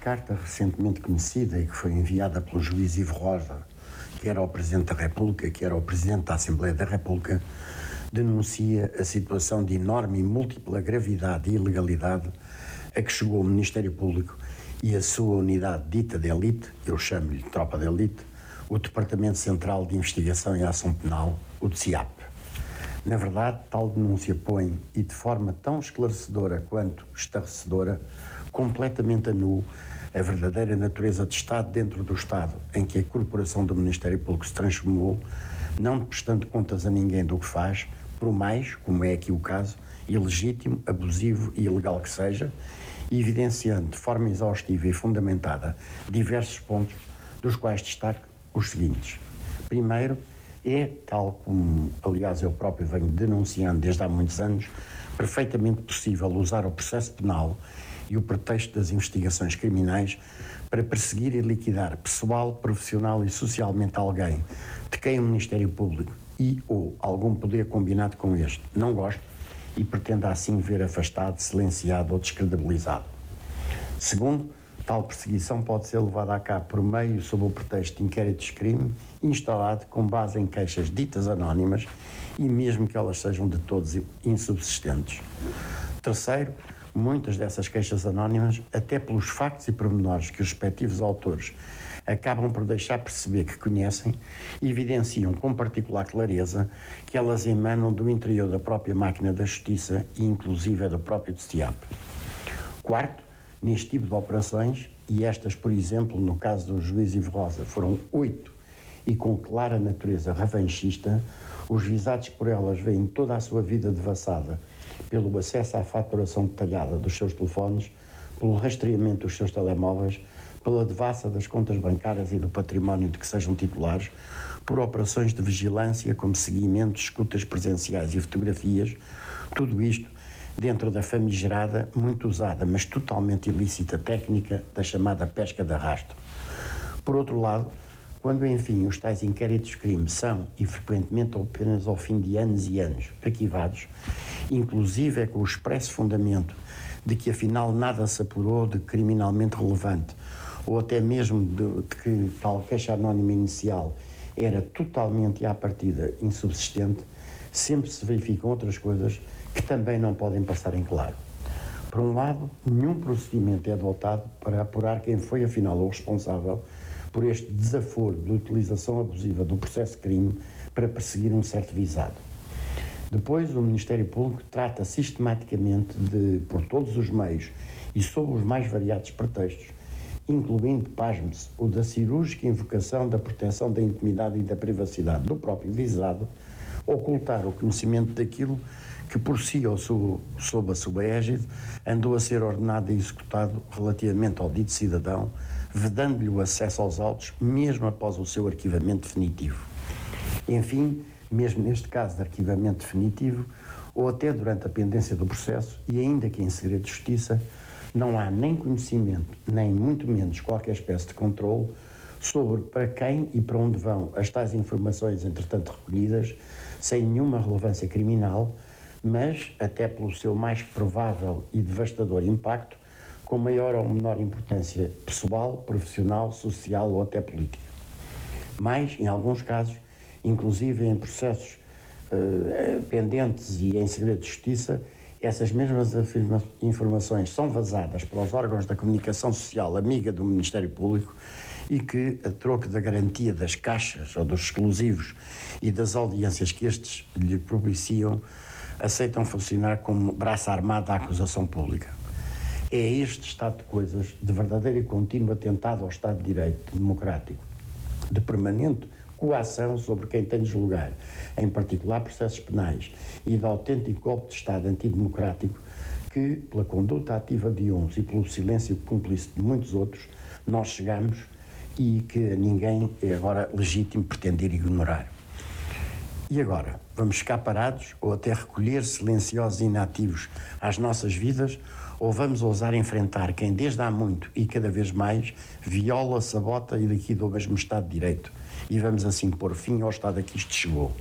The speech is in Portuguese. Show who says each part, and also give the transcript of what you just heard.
Speaker 1: carta recentemente conhecida e que foi enviada pelo juiz Ivo Rosa, que era o Presidente da República, que era o Presidente da Assembleia da República, denuncia a situação de enorme e múltipla gravidade e ilegalidade a que chegou o Ministério Público e a sua unidade dita de elite, eu chamo-lhe tropa de elite, o Departamento Central de Investigação e Ação Penal, o DCIAP. Na verdade, tal denúncia põe, e de forma tão esclarecedora quanto estarrecedora, completamente a nu a verdadeira natureza de Estado dentro do Estado, em que a corporação do Ministério Público se transformou, não prestando contas a ninguém do que faz, por mais, como é aqui o caso, ilegítimo, abusivo e ilegal que seja, evidenciando de forma exaustiva e fundamentada diversos pontos, dos quais destaco os seguintes. Primeiro, é, tal como, aliás, eu próprio venho denunciando desde há muitos anos, perfeitamente possível usar o processo penal e o pretexto das investigações criminais para perseguir e liquidar pessoal, profissional e socialmente alguém de quem o Ministério Público e ou algum poder combinado com este não gosta e pretenda assim ver afastado, silenciado ou descredibilizado. Segundo, tal perseguição pode ser levada a cabo por meio sob o pretexto de inquéritos de crime instalado com base em queixas ditas anónimas e mesmo que elas sejam de todos insubsistentes. Terceiro, muitas dessas queixas anónimas, até pelos factos e pormenores que os respectivos autores acabam por deixar perceber que conhecem, evidenciam com particular clareza que elas emanam do interior da própria máquina da justiça e inclusive do próprio DCIAP. Quarto, neste tipo de operações, e estas, por exemplo, no caso do juiz Ivo Rosa, foram 8 e com clara natureza revanchista, os visados por elas veem toda a sua vida devassada pelo acesso à faturação detalhada dos seus telefones, pelo rastreamento dos seus telemóveis, pela devassa das contas bancárias e do património de que sejam titulares, por operações de vigilância como seguimentos, escutas presenciais e fotografias, tudo isto dentro da famigerada, muito usada, mas totalmente ilícita técnica da chamada pesca de arrasto. Por outro lado, quando enfim os tais inquéritos de crime são, e frequentemente apenas ao fim de anos e anos, arquivados, inclusive é com o expresso fundamento de que afinal nada se apurou de criminalmente relevante, ou até mesmo de que tal queixa anónima inicial era totalmente e à partida insubsistente, sempre se verificam outras coisas que também não podem passar em claro. Por um lado, nenhum procedimento é adotado para apurar quem foi afinal o responsável por este desaforo de utilização abusiva do processo de crime para perseguir um certo visado. Depois, o Ministério Público trata sistematicamente de, por todos os meios e sob os mais variados pretextos, incluindo, pasme-se, o da cirúrgica invocação da proteção da intimidade e da privacidade do próprio visado, ocultar o conhecimento daquilo que por si ou sob a sua égide andou a ser ordenado e executado relativamente ao dito cidadão, vedando-lhe o acesso aos autos mesmo após o seu arquivamento definitivo. Enfim, mesmo neste caso de arquivamento definitivo, ou até durante a pendência do processo, e ainda que em segredo de justiça, não há nem conhecimento, nem muito menos qualquer espécie de controle sobre para quem e para onde vão as tais informações, entretanto recolhidas, sem nenhuma relevância criminal, mas, até pelo seu mais provável e devastador impacto, com maior ou menor importância pessoal, profissional, social ou até política. Mas, em alguns casos, inclusive em processos pendentes e em segredo de justiça, essas mesmas informações são vazadas para os órgãos da comunicação social amiga do Ministério Público e que, a troco da garantia das caixas ou dos exclusivos e das audiências que estes lhe propiciam, aceitam funcionar como braço armado à acusação pública. É este estado de coisas, de verdadeiro e contínuo atentado ao Estado de Direito democrático, de permanente coação sobre quem tem de julgar, em particular processos penais, e de autêntico golpe de Estado antidemocrático, que, pela conduta ativa de uns e pelo silêncio cúmplice de muitos outros, nós chegamos e que a ninguém é agora legítimo pretender ignorar. E agora, vamos ficar parados ou até recolher silenciosos e inativos às nossas vidas, ou vamos ousar enfrentar quem desde há muito e cada vez mais viola, sabota e liquida o mesmo Estado de Direito, e vamos assim pôr fim ao estado a que isto chegou?